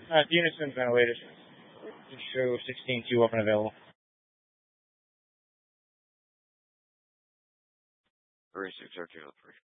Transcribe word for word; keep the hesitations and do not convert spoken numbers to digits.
Uh, Unison ventilators. Show sixteen two open available. Three six zero two three.